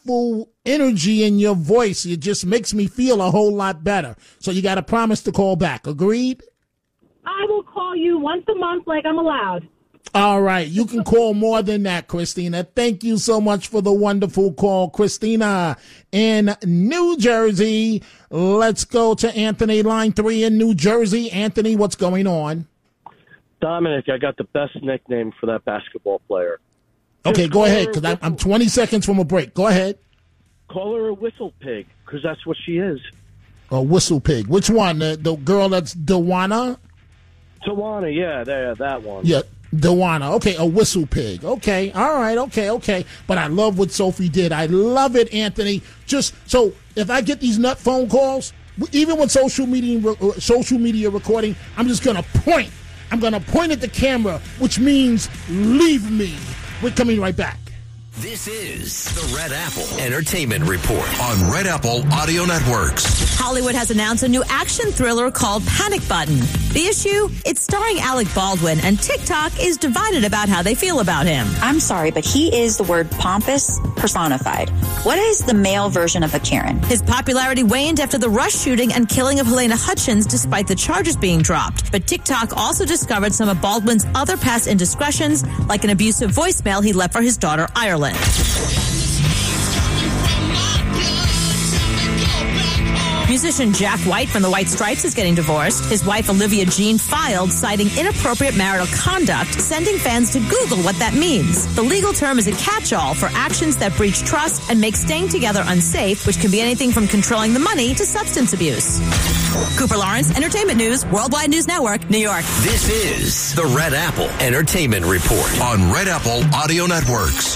youthful energy in your voice. It just makes me feel a whole lot better. So you got to promise to call back. Agreed? I will call you once a month like I'm allowed. All right. You can call more than that, Christina. Thank you so much for the wonderful call, Christina in New Jersey. Let's go to Anthony, line 3 in New Jersey. Anthony, what's going on? Dominic, I got the best nickname for that basketball player. Okay, go ahead, because I'm 20 seconds from a break. Go ahead. Call her a whistle pig, because that's what she is. A whistle pig. Which one? The girl that's Dewana? Tawana, yeah, that one. Yeah, Dewana. Okay, a whistle pig. Okay, all right, okay. But I love what Sophie did. I love it, Anthony. Just so if I get these nut phone calls, even with social media recording, I'm just going to point. I'm going to point at the camera, which means leave me. We're coming right back. This is the Red Apple Entertainment Report on Red Apple Audio Networks. Hollywood has announced a new action thriller called Panic Button. The issue? It's starring Alec Baldwin, and TikTok is divided about how they feel about him. I'm sorry, but he is the word pompous personified. What is the male version of a Karen? His popularity waned after the Rush shooting and killing of Helena Hutchins, despite the charges being dropped. But TikTok also discovered some of Baldwin's other past indiscretions, like an abusive voicemail he left for his daughter, Ireland. Musician Jack White from the White Stripes is getting divorced. His wife Olivia Jean filed, citing inappropriate marital conduct, sending fans to Google what that means. The legal term is a catch-all for actions that breach trust and make staying together unsafe, which can be anything from controlling the money to substance abuse. Cooper Lawrence, Entertainment News, Worldwide News Network, New York. This is the Red Apple Entertainment Report on Red Apple Audio Networks.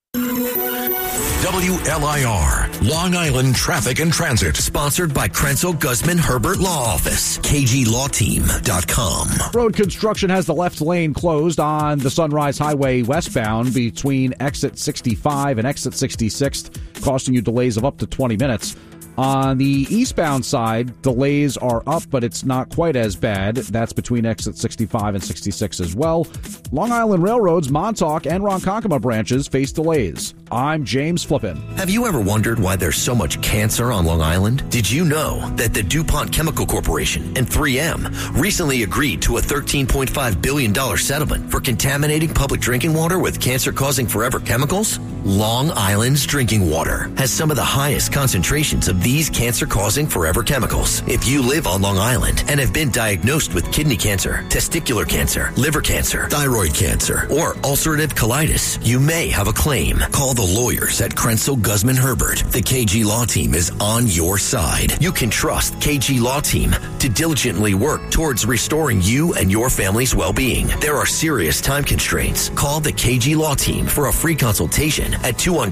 WLIR, Long Island Traffic and Transit. Sponsored by Krenzel Guzman Herbert Law Office. KGLawTeam.com. Road construction has the left lane closed on the Sunrise Highway westbound between exit 65 and exit 66, costing you delays of up to 20 minutes. On the eastbound side, delays are up, but it's not quite as bad. That's between exit 65 and 66 as well. Long Island Railroad's Montauk and Ronkonkoma branches face delays. I'm James Flippin. Have you ever wondered why there's so much cancer on Long Island? Did you know that the DuPont Chemical Corporation and 3M recently agreed to a $13.5 billion settlement for contaminating public drinking water with cancer-causing forever chemicals? Long Island's drinking water has some of the highest concentrations of these cancer-causing forever chemicals. If you live on Long Island and have been diagnosed with kidney cancer, testicular cancer, liver cancer, thyroid cancer, or ulcerative colitis, you may have a claim. Call the lawyers at Krenzel Guzman Herbert. The KG Law Team is on your side. You can trust KG Law Team to diligently work towards restoring you and your family's well-being. There are serious time constraints. Call the KG Law Team for a free consultation at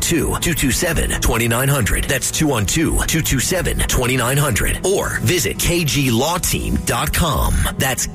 212-227-2900. That's 212-227-2900. Or visit KGLawTeam.com. That's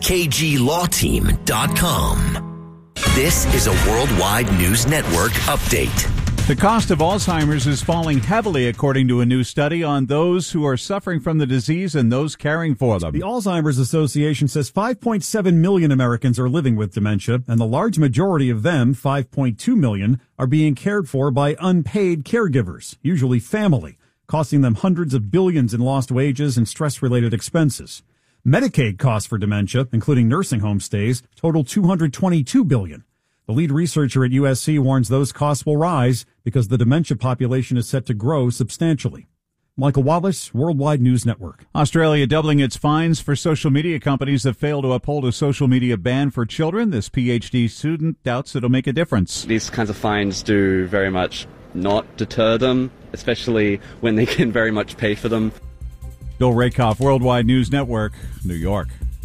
KGLawTeam.com. This is a Worldwide News Network update. The cost of Alzheimer's is falling heavily, according to a new study, on those who are suffering from the disease and those caring for them. The Alzheimer's Association says 5.7 million Americans are living with dementia, and the large majority of them, 5.2 million, are being cared for by unpaid caregivers, usually family, costing them hundreds of billions in lost wages and stress-related expenses. Medicaid costs for dementia, including nursing home stays, total $222 billion. The lead researcher at USC warns those costs will rise because the dementia population is set to grow substantially. Michael Wallace, Worldwide News Network. Australia doubling its fines for social media companies that fail to uphold a social media ban for children. This PhD student doubts it'll make a difference. These kinds of fines do very much not deter them, especially when they can very much pay for them. Bill Rakoff, Worldwide News Network, New York.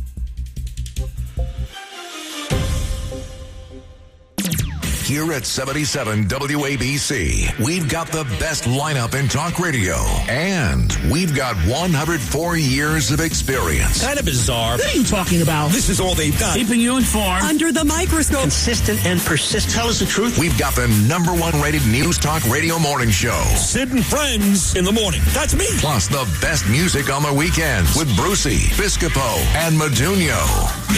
Here at 77 WABC, we've got the best lineup in talk radio, and we've got 104 years of experience. Kind of bizarre. What are you talking about? This is all they've got. Keeping you informed. Under the microscope. Consistent and persistent. Tell us the truth. We've got the #1 rated news talk radio morning show. Sid and Friends in the morning. That's me. Plus the best music on the weekends with Brucey, Piscopo, and Modugno.